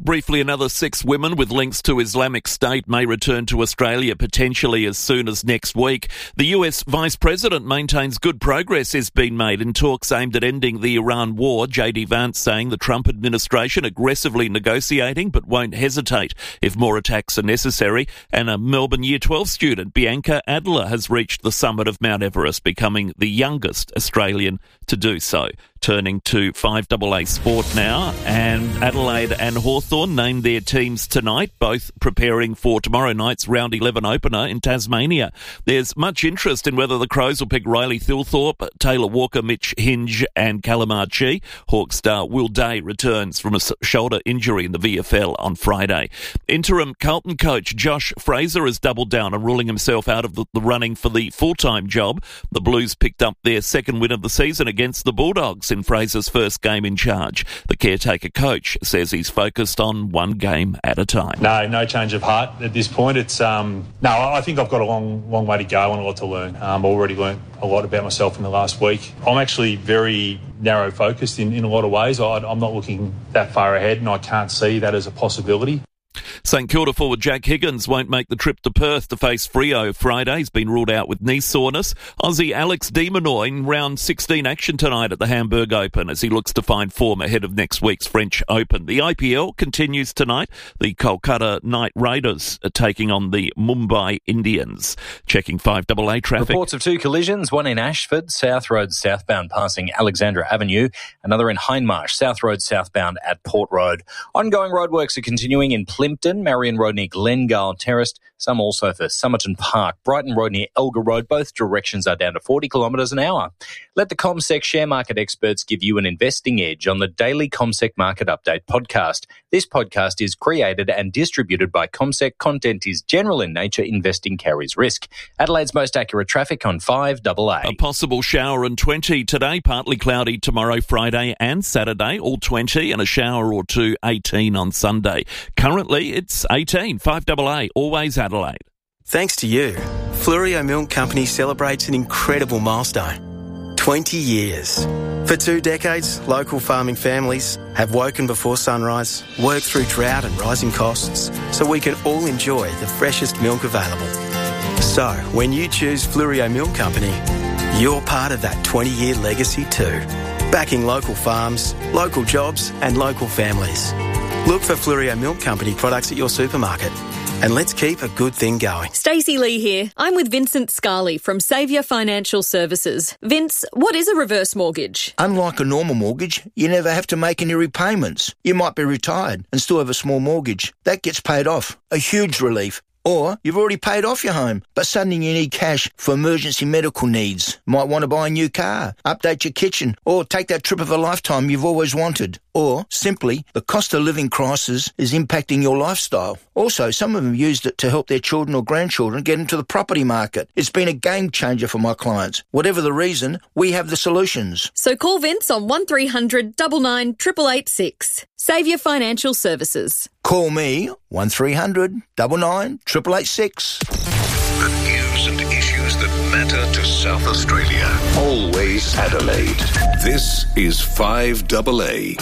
Briefly, another six women with links to Islamic State may return to Australia potentially as soon as next week. The U S Vice President maintains good progress has been made in talks aimed at ending the Iran war. J D Vance saying the Trump administration aggressively negotiating but won't hesitate if more attacks are necessary. And a Melbourne Year twelve student, Bianca Adler, has reached the summit of Mount Everest, becoming the youngest Australian to do so. Turning to five A A Sport now, and Adelaide and Hawthorn named their teams tonight, both preparing for tomorrow night's round eleven opener in Tasmania. There's much interest in whether the Crows will pick Riley Thilthorpe, Taylor Walker, Mitch Hinge and Callum Archie. Hawk star Will Day returns from a shoulder injury in the V F L on Friday. Interim Carlton coach Josh Fraser has doubled down on ruling himself out of the, the running for the full-time job. The Blues picked up their second win of the season against the Bulldogs in Fraser's first game in charge. The caretaker coach says he's focused on one game at a time. No, no change of heart at this point. It's um, no, I think I've got a long, long way to go and a lot to learn. Um, I've already learned a lot about myself in the last week. I'm actually very narrow focused in, in a lot of ways. I, I'm not looking that far ahead, and I can't see that as a possibility. St Kilda forward Jack Higgins won't make the trip to Perth to face Freo Friday. He's been ruled out with knee soreness. Aussie Alex de Minaur in round sixteen action tonight at the Hamburg Open as he looks to find form ahead of next week's French Open. The I P L continues tonight. The Kolkata Knight Raiders are taking on the Mumbai Indians. Checking five A A traffic. Reports of two collisions, one in Ashford, South Road southbound passing Alexandra Avenue, another in Hindmarsh, South Road southbound at Port Road. Ongoing roadworks are continuing in Plimpton, Marion Road near Glengale Terrace, some also for Somerton Park, Brighton Road near Elgar Road. Both directions are down to forty kilometres an hour. Let the CommSec share market experts give you an investing edge on the daily CommSec Market Update podcast. This podcast is created and distributed by CommSec. Content is general in nature. Investing carries risk. Adelaide's most accurate traffic on five A A. A possible shower and twenty today, partly cloudy tomorrow, Friday and Saturday, all twenty, and a shower or two, eighteen on Sunday. Currently, it's eighteen, five A A, always Adelaide. Thanks to you, Flurio Milk Company celebrates an incredible milestone. twenty years. For two decades, local farming families have woken before sunrise, worked through drought and rising costs, so we can all enjoy the freshest milk available. So, when you choose Flurio Milk Company, you're part of that twenty-year legacy too. Backing local farms, local jobs and local families. Look for Flurio Milk Company products at your supermarket. And let's keep a good thing going. Stacey Lee here. I'm with Vincent Scarley from Saviour Financial Services. Vince, what is a reverse mortgage? Unlike a normal mortgage, you never have to make any repayments. You might be retired and still have a small mortgage. That gets paid off. A huge relief. Or you've already paid off your home, but suddenly you need cash for emergency medical needs. Might want to buy a new car, update your kitchen, or take that trip of a lifetime you've always wanted. Or, simply, the cost of living crisis is impacting your lifestyle. Also, some of them used it to help their children or grandchildren get into the property market. It's been a game changer for my clients. Whatever the reason, we have the solutions. So call Vince on one three hundred nine nine eight eight eight six. Saviour Financial Services. Call me, one three hundred nine nine eight eight eight six. The news and issues that matter to South Australia. Always Adelaide. This is five A A.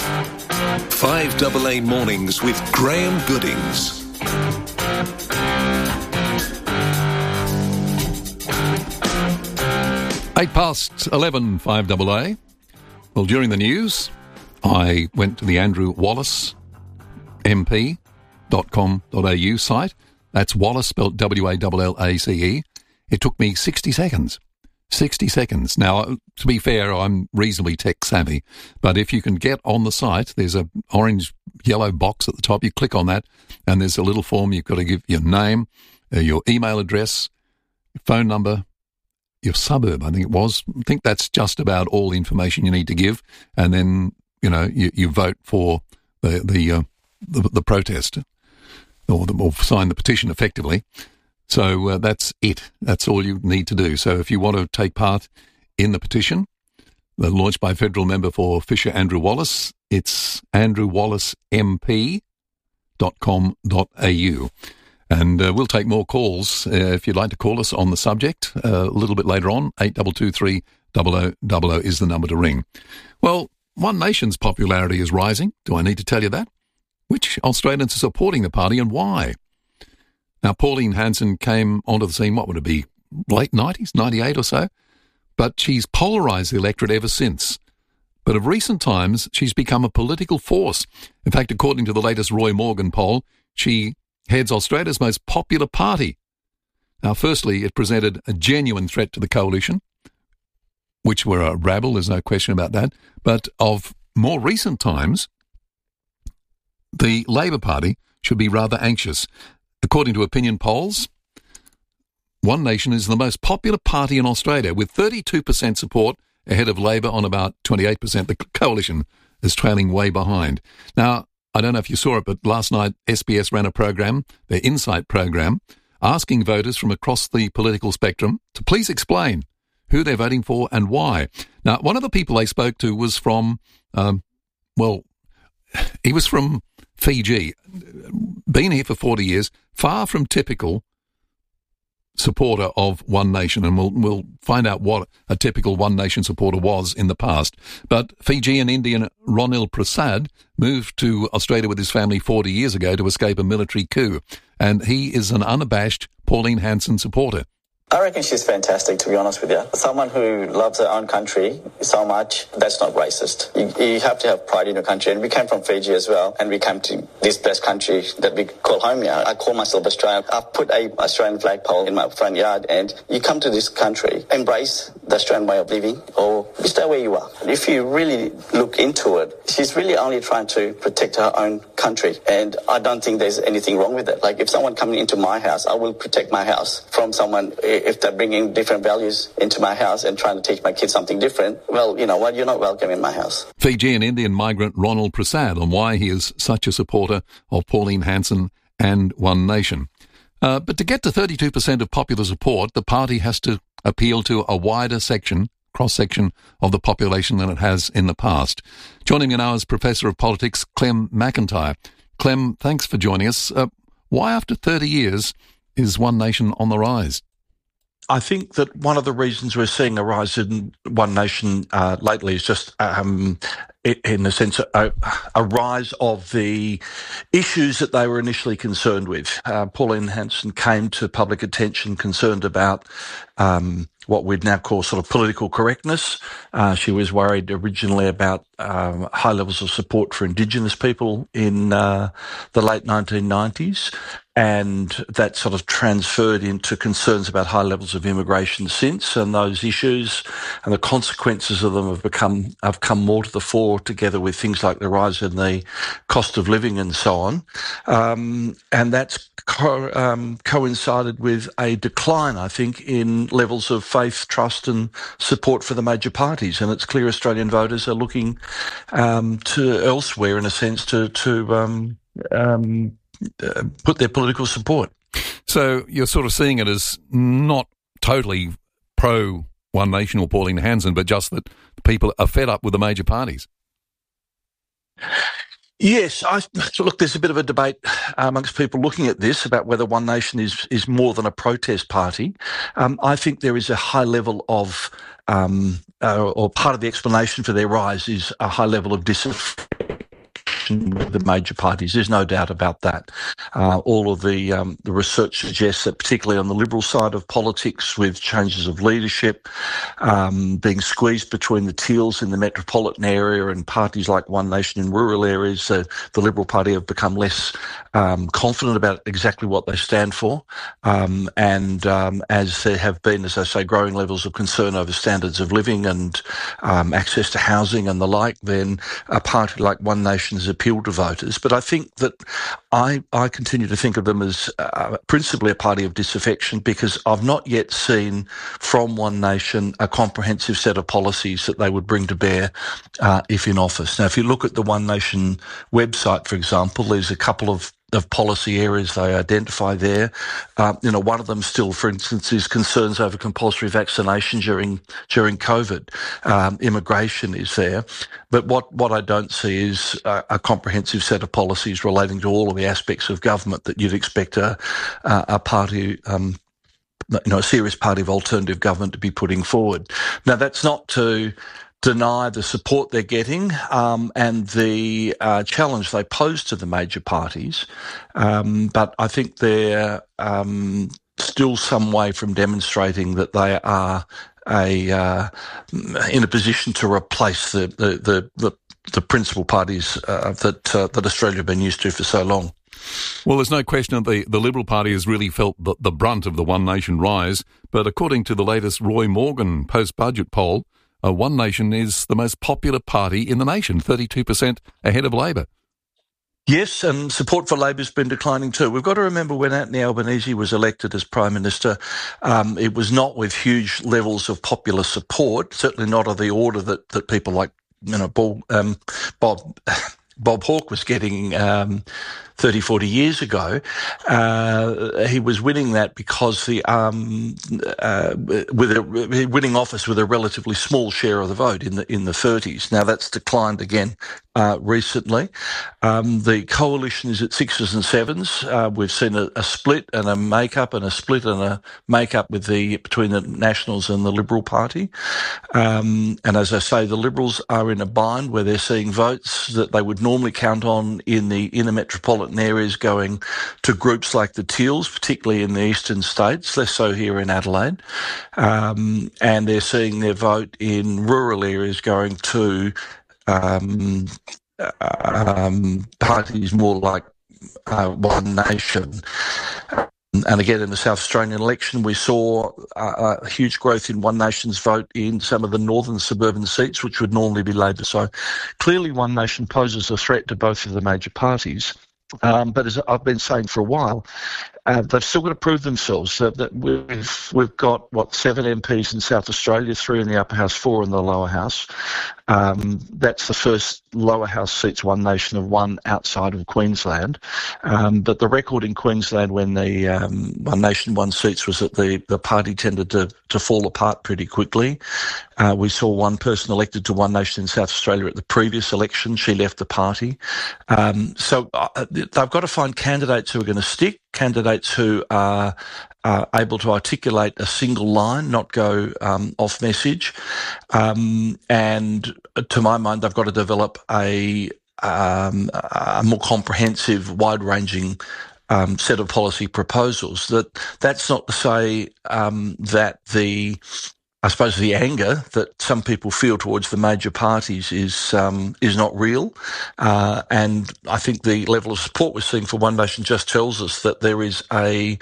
five A A Mornings with Graham Goodings. Eight past eleven, five A A. Well, during the news, I went to the Andrew Wallace M P dot com dot a u site. That's Wallace, spelled W A L L A C E. It took me sixty seconds. sixty seconds. Now, to be fair, I'm reasonably tech savvy, but if you can get on the site, there's a orange yellow box at the top. You click on that, and there's a little form. You've got to give your name, uh, your email address, your phone number, your suburb, I think it was. I think that's just about all the information you need to give, and then, you know, you, you vote for the the, uh, the the protest, or, the, or sign the petition effectively. So uh, that's it. That's all you need to do. So if you want to take part in the petition, uh, launched by federal member for Fisher Andrew Wallace, it's andrew wallace m p dot com dot a u. And uh, we'll take more calls uh, if you'd like to call us on the subject uh, a little bit later on. eight two two three zero zero zero zero is the number to ring. Well, One Nation's popularity is rising. Do I need to tell you that? which Australians are supporting the party and why. Now, Pauline Hanson came onto the scene, what would it be, late nineties, ninety-eight or so? But she's polarised the electorate ever since. But of recent times, she's become a political force. In fact, according to the latest Roy Morgan poll, she heads Australia's most popular party. Now, firstly, it presented a genuine threat to the coalition, which were a rabble, there's no question about that. But of more recent times, the Labor Party should be rather anxious. According to opinion polls, One Nation is the most popular party in Australia, with thirty-two percent support ahead of Labor on about twenty-eight percent. The coalition is trailing way behind. Now, I don't know if you saw it, but last night S B S ran a program, their Insight program, asking voters from across the political spectrum to please explain who they're voting for and why. Now, one of the people they spoke to was from, um, well, he was from Fiji, been here for forty years, far from typical supporter of One Nation, and we'll, we'll find out what a typical One Nation supporter was in the past. But Fijian Indian Ronil Prasad moved to Australia with his family forty years ago to escape a military coup, and he is an unabashed Pauline Hanson supporter. I reckon she's fantastic, to be honest with you. Someone who loves her own country so much, that's not racist. You, you have to have pride in your country. And we came from Fiji as well, and we came to this blessed country that we call home here. I call myself Australian. I've put a Australian flagpole in my front yard, and you come to this country, embrace the Australian way of living, or stay where you are. If you really look into it, she's really only trying to protect her own country, and I don't think there's anything wrong with it. Like, if someone coming into my house, I will protect my house from someone. If they're bringing different values into my house and trying to teach my kids something different, well, you know what, you're not welcome in my house. Fijian Indian migrant Ronald Prasad on why he is such a supporter of Pauline Hanson and One Nation. Uh, but to get to thirty-two percent of popular support, the party has to appeal to a wider section, cross-section of the population than it has in the past. Joining me now is Professor of Politics, Clem McIntyre. Clem, thanks for joining us. Uh, why after thirty years is One Nation on the rise? I think that one of the reasons we're seeing a rise in One Nation uh, lately is just, um, in a sense, a, a rise of the issues that they were initially concerned with. Uh, Pauline Hanson came to public attention concerned about um, what we'd now call sort of political correctness. Uh, she was worried originally about um, high levels of support for Indigenous people in uh, the late nineteen nineties. And that sort of transferred into concerns about high levels of immigration since, and those issues and the consequences of them have become have come more to the fore, together with things like the rise in the cost of living and so on. Um, and that's co- um, coincided with a decline, I think, in levels of faith, trust and support for the major parties. And it's clear Australian voters are looking um, to elsewhere, in a sense, to to um, um, Uh, put their political support. So you're sort of seeing it as not totally pro One Nation or Pauline Hanson, but just that people are fed up with the major parties. Yes, I, look, there's a bit of a debate amongst people looking at this about whether One Nation is, is more than a protest party. Um, I think there is a high level of, um, uh, or part of the explanation for their rise is a high level of disaffection with the major parties. There's no doubt about that. Uh, all of the um, the research suggests that, particularly on the Liberal side of politics, with changes of leadership, um, being squeezed between the Teals in the metropolitan area and parties like One Nation in rural areas, uh, the Liberal Party have become less um, confident about exactly what they stand for. Um, and um, as there have been, as I say, growing levels of concern over standards of living and um, access to housing and the like, then a party like One Nation is appeal to voters. But I think that I, I continue to think of them as uh, principally a party of disaffection, because I've not yet seen from One Nation a comprehensive set of policies that they would bring to bear uh, if in office. Now, if you look at the One Nation website, for example, there's a couple of of policy areas they identify there. Um, you know, one of them still, for instance, is concerns over compulsory vaccination during during COVID. Um, immigration is there. But what, what I don't see is a, a comprehensive set of policies relating to all of the aspects of government that you'd expect a, a, a party, um, you know, a serious party of alternative government to be putting forward. Now, that's not to deny the support they're getting um, and the uh, challenge they pose to the major parties. Um, but I think they're um, still some way from demonstrating that they are a uh, in a position to replace the the the, the, the principal parties uh, that uh, that Australia have been used to for so long. Well, there's no question that the, the Liberal Party has really felt the, the brunt of the One Nation rise, but according to the latest Roy Morgan post-budget poll, uh, One Nation is the most popular party in the nation, thirty-two percent ahead of Labor. Yes, and support for Labor has been declining too. We've got to remember when Anthony Albanese was elected as Prime Minister, um, it was not with huge levels of popular support, certainly not of the order that, that people like, you know, Bob, um, Bob, Bob Hawke was getting um, thirty, forty years ago. Uh, he was winning that because the um, uh, with a, winning office with a relatively small share of the vote in the in the thirties. Now that's declined again uh, recently. Um, the coalition is at sixes and sevens. Uh, we've seen a, a split and a make-up and a split and a make-up with the between the Nationals and the Liberal Party. Um, and as I say, the Liberals are in a bind where they're seeing votes that they would normally count on in the inner metropolitan areas going to groups like the Teals, particularly in the eastern states, less so here in Adelaide. Um, and they're seeing their vote in rural areas going to um, um, parties more like uh, One Nation. And again, in the South Australian election, we saw uh, a huge growth in One Nation's vote in some of the northern suburban seats, which would normally be Labor. So clearly One Nation poses a threat to both of the major parties. Um, but as I've been saying for a while, uh, they've still got to prove themselves. Uh, that we've we've got what seven M Ps in South Australia, three in the upper house, four in the lower house. Um, that's the first lower house seats One Nation have won outside of Queensland. Um, but the record in Queensland when the um, One Nation won seats was that the, the party tended to, to fall apart pretty quickly. Uh, we saw one person elected to One Nation in South Australia at the previous election. She left the party. Um, so uh, they've got to find candidates who are going to stick, candidates who are uh, able to articulate a single line, not go um, off message. Um, and to my mind, they've got to develop a, um, a more comprehensive, wide-ranging um, set of policy proposals. That that's not to say um, that the I suppose the anger that some people feel towards the major parties is um, is not real, uh, and I think the level of support we're seeing for One Nation just tells us that there is a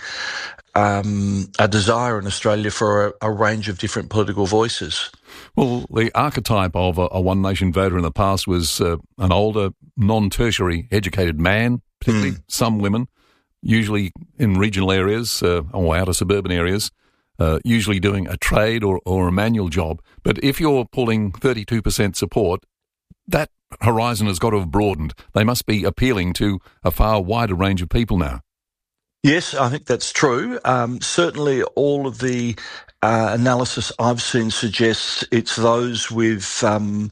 um, a desire in Australia for a, a range of different political voices. Well, the archetype of a, a One Nation voter in the past was uh, an older, non-tertiary educated man, particularly mm. some women, usually in regional areas uh, or outer suburban areas. Uh, usually doing a trade or, or a manual job. But if you're pulling thirty-two percent support, that horizon has got to have broadened. They must be appealing to a far wider range of people now. Yes, I think that's true. Um, certainly all of the uh, analysis I've seen suggests it's those with um,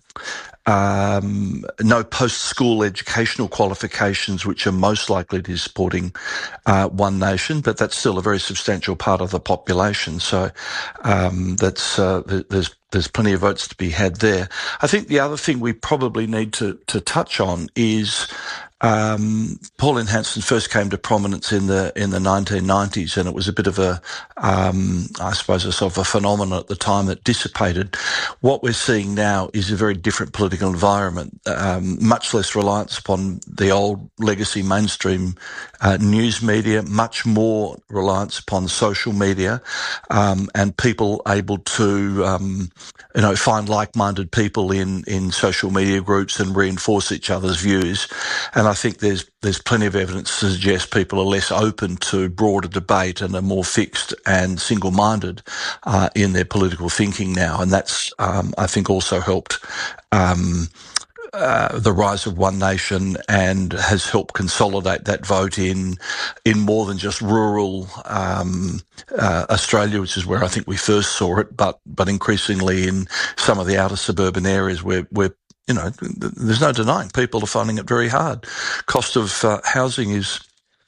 um, no post-school educational qualifications which are most likely to be supporting uh, One Nation, but that's still a very substantial part of the population. So um, that's uh, there's there's plenty of votes to be had there. I think the other thing we probably need to, to touch on is Um, Pauline Hanson first came to prominence in the in the nineteen nineties, and it was a bit of a, um, I suppose, a sort of a phenomenon at the time that dissipated. What we're seeing now is a very different political environment, um, much less reliance upon the old legacy mainstream uh, news media, much more reliance upon social media, um, and people able to, um, you know, find like-minded people in in social media groups and reinforce each other's views. And I think there's there's plenty of evidence to suggest people are less open to broader debate and are more fixed and single-minded uh, in their political thinking now. And that's, um, I think, also helped um, uh, the rise of One Nation and has helped consolidate that vote in in more than just rural um, uh, Australia, which is where I think we first saw it, but but increasingly in some of the outer suburban areas where where you know, there's no denying people are finding it very hard. Cost of uh, housing is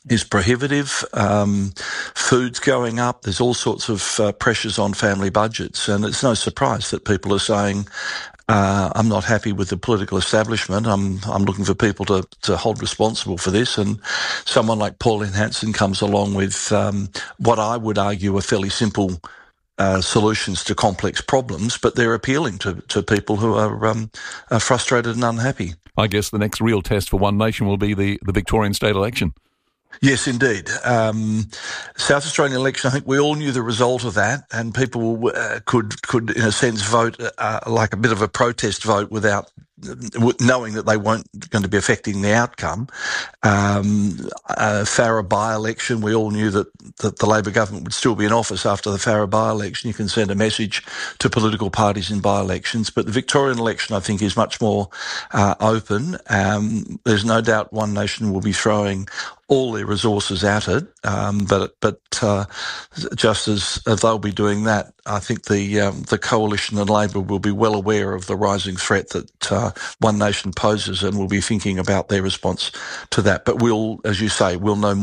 is prohibitive. Um, food's going up. There's all sorts of uh, pressures on family budgets, and it's no surprise that people are saying, Uh, I'm not happy with the political establishment. I'm I'm looking for people to, to hold responsible for this. And someone like Pauline Hanson comes along with um, what I would argue are fairly simple uh, solutions to complex problems, but they're appealing to, to people who are, um, are frustrated and unhappy. I guess the next real test for One Nation will be the, the Victorian state election. Yes, indeed. Um, South Australian election, I think we all knew the result of that, and people uh, could, could, in a sense, vote uh, like a bit of a protest vote without knowing that they weren't going to be affecting the outcome. Um, uh, Farrer by-election, we all knew that, that the Labor government would still be in office after the Farrer by-election. You can send a message to political parties in by-elections. But the Victorian election, I think, is much more uh, open. Um, there's no doubt One Nation will be throwing all their resources at it, um, but but uh, just as they'll be doing that, I think the um, the coalition and Labor will be well aware of the rising threat that uh, One Nation poses, and will be thinking about their response to that. But we'll, as you say, we'll know more